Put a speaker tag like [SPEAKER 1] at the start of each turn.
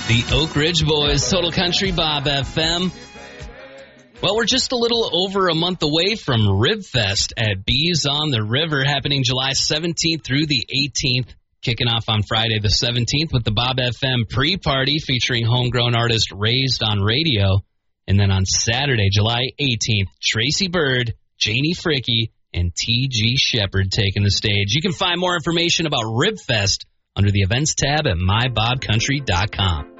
[SPEAKER 1] The Oak Ridge Boys, Total Country Bob FM. Well, we're just a little over a month away from Ribfest at Bees on the River, happening July 17th through the 18th, kicking off on Friday the 17th with the Bob FM pre-party featuring homegrown artist Raised on Radio. And then on Saturday, July 18th, Tracy Bird, Janie Fricke, and T.G. Shepard taking the stage. You can find more information about Ribfest under the events tab at mybobcountry.com.